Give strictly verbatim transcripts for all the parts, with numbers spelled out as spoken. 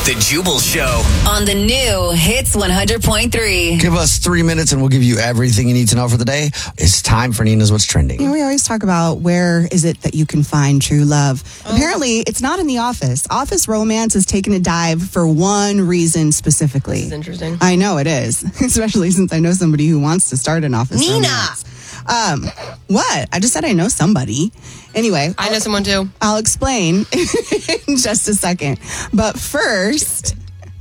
The Jubal Show. On the new Hits one hundred point three. Give us three minutes and we'll give you everything you need to know for the day. It's time for Nina's What's Trending. You know, we always talk about where is it that you can find true love. Oh. Apparently, it's not in the office. Office romance has taken a dive for one reason specifically. This is interesting. I know it is, especially since I know somebody who wants to start an office Nina! romance. Um, what? I just said I know somebody. Anyway. I know someone too. I'll explain in just a second. But first,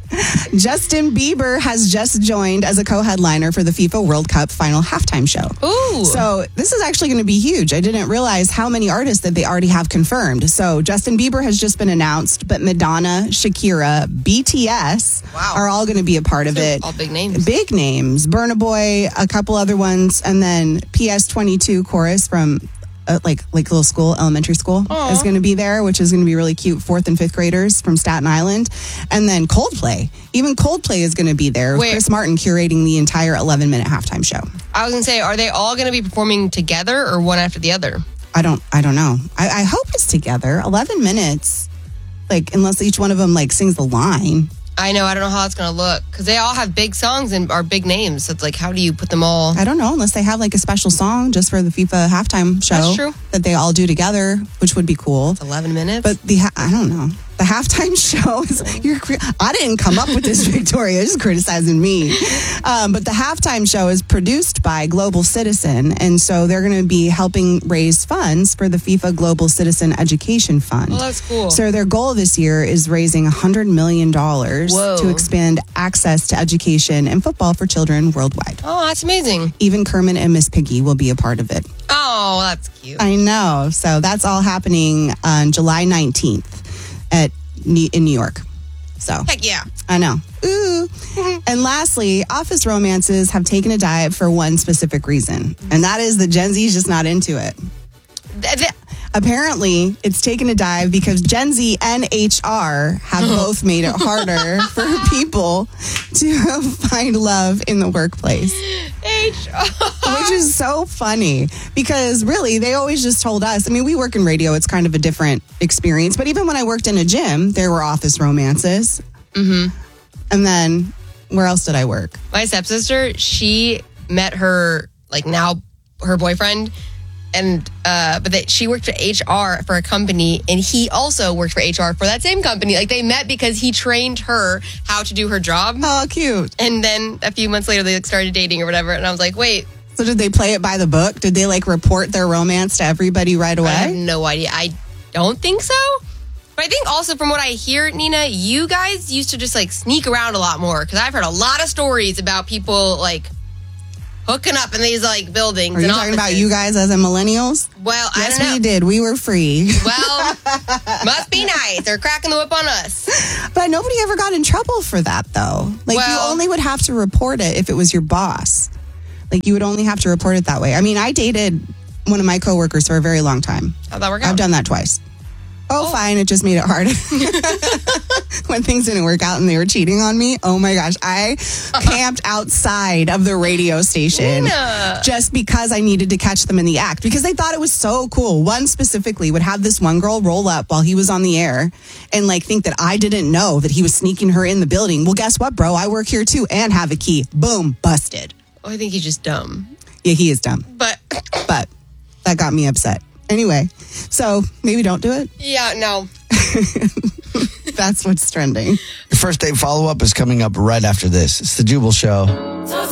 Justin Bieber has just joined as a co-headliner for the FIFA World Cup final halftime show. Ooh. So this is actually going to be huge. I didn't realize how many artists that they already have confirmed. So Justin Bieber has just been announced, but Madonna, Shakira, B T S wow. are all going to be a part of They're it. All big names. Big names. Burna Boy, a couple other ones, and then P S twenty-two chorus from Uh, like like little school, elementary school Aww. is going to be there, which is going to be really cute. Fourth and fifth graders from Staten Island. And then Coldplay. Even Coldplay is going to be there. Wait. Chris Martin curating the entire eleven minute halftime show. I was going to say, are they all going to be performing together or one after the other? I don't I don't know. I, I hope it's together. eleven minutes. Like, unless each one of them like sings the line. I know. I don't know how it's going to look because they all have big songs and are big names. So it's like, how do you put them all? I don't know, unless they have like a special song just for the FIFA halftime show. That's true. That they all do together, which would be cool. It's eleven minutes. But the ha- I don't know. The halftime show is you're. I didn't come up with this, Victoria. Just criticizing me. Um, but the halftime show is produced by Global Citizen, and so they're going to be helping raise funds for the FIFA Global Citizen Education Fund. Oh, that's cool. So their goal this year is raising a hundred million dollars to expand access to education and football for children worldwide. Oh, that's amazing. Even Kermit and Miss Piggy will be a part of it. Oh, that's cute. I know. So that's all happening on July nineteenth at in New York. So Heck yeah. I know. Ooh. And lastly, office romances have taken a dive for one specific reason, and that is that Gen Z is just not into it. Th- th- Apparently, it's taken a dive because Gen Z and H R have both made it harder for people to find love in the workplace. H R. Which is so funny because really, they always just told us. I mean, we work in radio. It's kind of a different experience. But even when I worked in a gym, there were office romances. Mm-hmm. And then where else did I work? My stepsister, she met her, like now, her boyfriend. And uh, but they, she worked for H R for a company, and he also worked for H R for that same company. Like they met because he trained her how to do her job. Oh, cute! And then a few months later, they like, started dating or whatever. And I was like, wait. So did they play it by the book? Did they like report their romance to everybody right away? I have no idea. I don't think so. But I think also from what I hear, Nina, you guys used to just like sneak around a lot more because I've heard a lot of stories about people like hooking up in these like buildings. Are you and talking offices. about you guys as in millennials? Well, I yes, don't know. we did. We were free. Well, must be nice. They're cracking the whip on us. But nobody ever got in trouble for that, though. Like, Well- you only would have to report it if it was your boss. Like, you would only have to report it that way. I mean, I dated one of my coworkers for a very long time. How'd that work out? I've done that twice. Oh, oh. Fine. It just made it hard. When things didn't work out and they were cheating on me, oh my gosh, I camped outside of the radio station Nina. just because I needed to catch them in the act because they thought it was so cool. One specifically would have this one girl roll up while he was on the air and like think that I didn't know that he was sneaking her in the building. Well, guess what, bro? I work here too and have a key. Boom, busted. Oh, I think he's just dumb. Yeah, he is dumb. But But that got me upset. Anyway, so maybe don't do it. yeah, no. That's what's trending. Your first date follow-up is coming up right after this. It's the Jubal Show.